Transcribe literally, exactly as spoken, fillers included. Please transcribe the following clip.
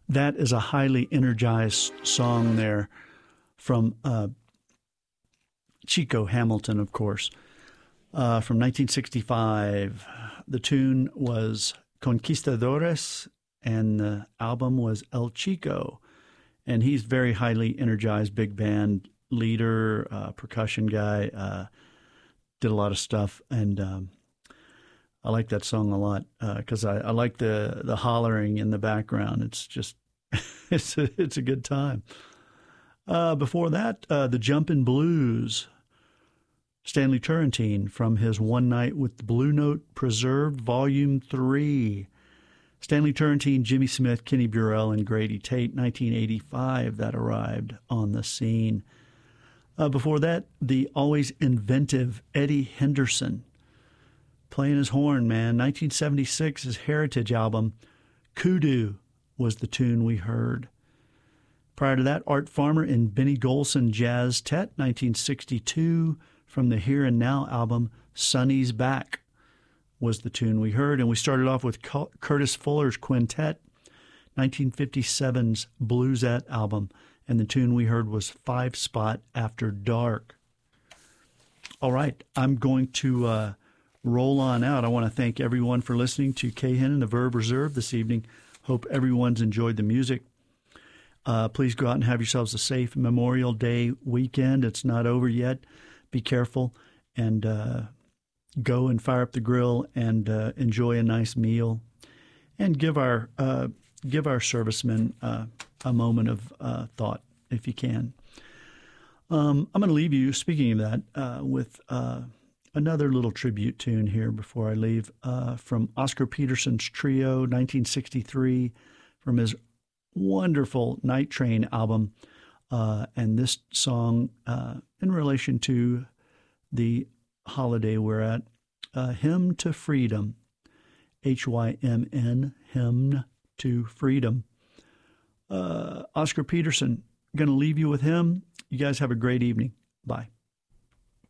That is a highly energized song there from uh, Chico Hamilton, of course, uh, from nineteen sixty-five. The tune was Conquistadores, and the album was El Chico. And he's very highly energized, big band leader, uh, percussion guy, uh, did a lot of stuff. And um, I like that song a lot because uh, I, I like the, the hollering in the background. It's just, it's a, it's a good time. Uh, before that, uh, the Jumpin' Blues, Stanley Turrentine from his One Night with the Blue Note Preserved, Volume three. Stanley Turrentine, Jimmy Smith, Kenny Burrell, and Grady Tate, nineteen eighty-five, that arrived on the scene. Uh, before that, the always inventive Eddie Henderson, playing his horn, man. nineteen seventy-six, his Heritage album, Kudu, was the tune we heard. Prior to that, Art Farmer and Benny Golson Jazz Tet, nineteen sixty-two, from the Here and Now album, Sonny's Back, was the tune we heard. And we started off with Curtis Fuller's Quintet, nineteen fifty-seven's Bluesette album, and the tune we heard was Five Spot After Dark. All right, I'm going to uh, roll on out. I want to thank everyone for listening to Cahan and the Verve Reserve this evening. Hope everyone's enjoyed the music. Uh, please go out and have yourselves a safe Memorial Day weekend. It's not over yet. Be careful and uh, go and fire up the grill and uh, enjoy a nice meal, and give our uh, give our servicemen uh, a moment of uh, thought if you can. Um, I'm going to leave you, speaking of that, uh, with uh, another little tribute tune here before I leave, uh, from Oscar Peterson's Trio, nineteen sixty-three, from his wonderful Night Train album, uh, and this song uh, in relation to the holiday we're at, uh, Hymn to Freedom, H Y M N, Hymn to Freedom. Uh, Oscar Peterson, going to leave you with him. You guys have a great evening. Bye.